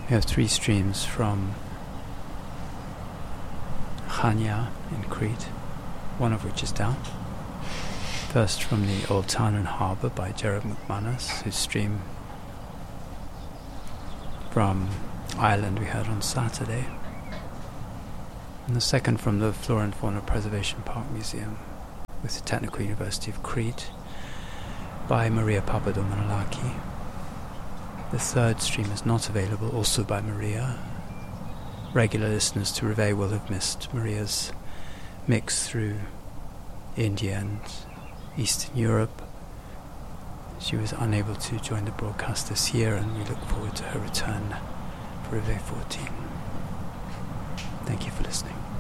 We have 3 streams from Chania in Crete, one of which is down. First from the Old Town and Harbour by Jared McManus, whose stream from Ireland we heard on Saturday. And the second from the Flora and Fauna Preservation Park Museum with the Technical University of Crete by Maria Papadomanolaki. The third stream is not available, also by Maria. Regular listeners to Reveille will have missed Maria's mix through India and Eastern Europe. She was unable to join the broadcast this year, and we look forward to her return for Reveille 14. Thank you for listening.